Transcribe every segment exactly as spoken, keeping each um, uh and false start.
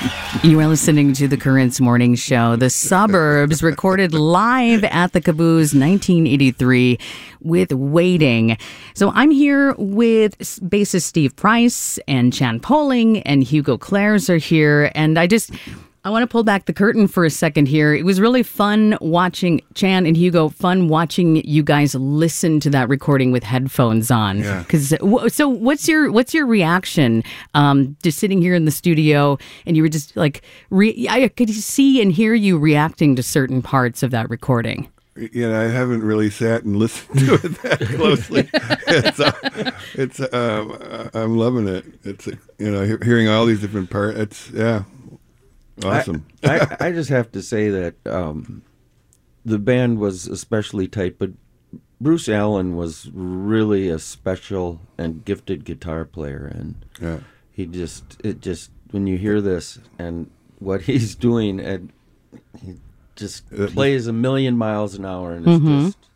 You are listening to the Currents Morning Show. The Suburbs recorded live at the Caboose nineteen eighty-three with Waiting. So I'm here with bassist Steve Price and Chan Poling, and Hugo Clares are here. And I just... I want to pull back the curtain for a second here. It was really fun watching Chan and Hugo, fun watching you guys listen to that recording with headphones on. Yeah. Because so, what's your what's your reaction? Um, just sitting here in the studio, and you were just like, re- I could see and hear you reacting to certain parts of that recording. You know, I haven't really sat and listened to it that closely. it's, uh, it's, um, I'm loving it. It's, you know, he- hearing all these different parts. It's, yeah. Awesome. I, I, I just have to say that um, the band was especially tight, but Bruce Allen was really a special and gifted guitar player, and Yeah. he just it just when you hear this and what he's doing, and he just Uh, plays a million miles an hour, and it's Mhm. just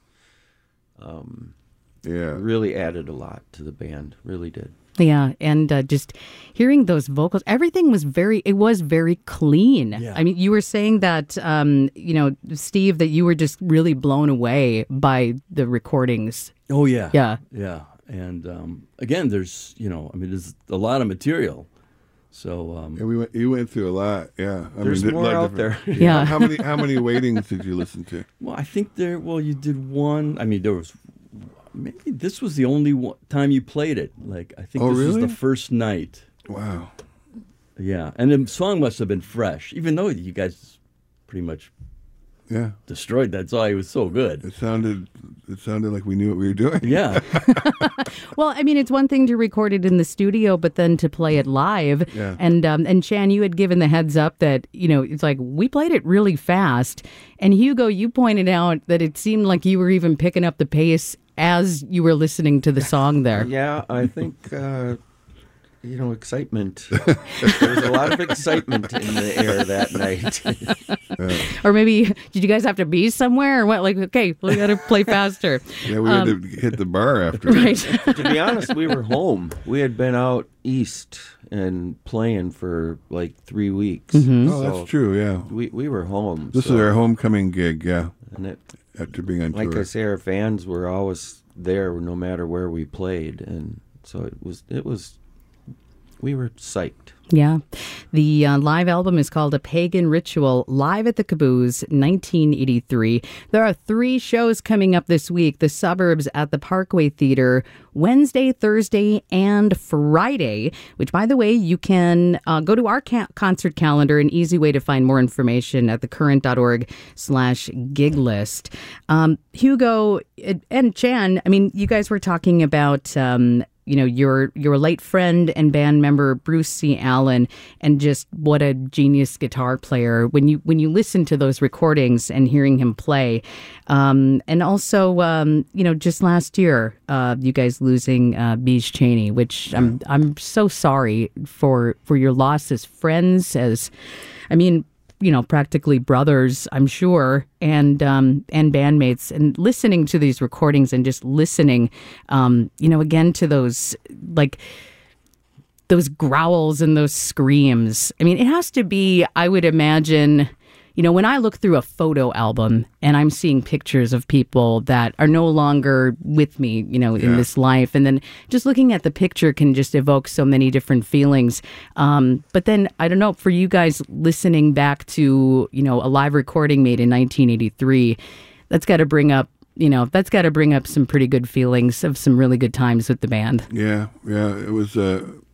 um, Yeah. really added a lot to the band. Really did. Yeah, and uh, just hearing those vocals, everything was very, it was very clean. Yeah. I mean, you were saying that, um, you know, Steve, that you were just really blown away by the recordings. Oh, yeah. Yeah. Yeah. And um, again, there's, you know, I mean, there's a lot of material. So, um, Yeah, we went. You went through a lot. Yeah, I There's mean, a more lot of out there. different- Yeah. How many? How many waitings did you listen to? well, I think there, well, you did one. I mean, there was, maybe this was the only one time you played it. Like, I think Oh, this really? was the first night. Wow. Yeah. And the song must have been fresh, even though you guys pretty much Yeah. destroyed that song. It was so good. It sounded. It sounded like we knew what we were doing. Yeah. Well, I mean, it's one thing to record it in the studio, but then to play it live. Yeah. And um, and Chan, you had given the heads up that, you know, it's like we played it really fast. And Hugo, you pointed out that it seemed like you were even picking up the pace as you were listening to the song there. Yeah, I think, uh, you know, excitement. There was a lot of excitement in the air that night. Or maybe, did you guys have to be somewhere or what? Like, okay, we got to play faster. Yeah, we had to hit the bar after. Right. To be honest, we were home. We had been out east and playing for like three weeks. Oh, So that's true. Yeah. We we were home. This so- is our homecoming gig. Yeah. And it, After being on like tour. I say, our fans were always there no matter where we played, and so it was it was we were psyched. Yeah. The uh, live album is called A Pagan Ritual, live at the Caboose, nineteen eighty-three. There are three shows coming up this week. The Suburbs at the Parkway Theater, Wednesday, Thursday, and Friday, which, by the way, you can uh, go to our ca- concert calendar, an easy way to find more information at thecurrent.org slash gig list. Um, Hugo and Chan, I mean, you guys were talking about... Um, you know, your your late friend and band member Bruce C. Allen, and just what a genius guitar player. When you when you listen to those recordings and hearing him play, um, and also um, you know, just last year, uh, you guys losing uh, Beej Cheney, which I'm I'm so sorry for for your loss as friends, as I mean. You know, practically brothers, I'm sure, and um, and bandmates, and listening to these recordings and just listening, um, you know, again to those like those growls and those screams. I mean, it has to be, I would imagine, you know, when I look through a photo album and I'm seeing pictures of people that are no longer with me, you know, in Yeah. this life, and then just looking at the picture can just evoke so many different feelings. Um, but then, I don't know, for you guys listening back to, you know, a live recording made in nineteen eighty-three, that's got to bring up, you know, that's got to bring up some pretty good feelings of some really good times with the band. Yeah, yeah. It was. Uh,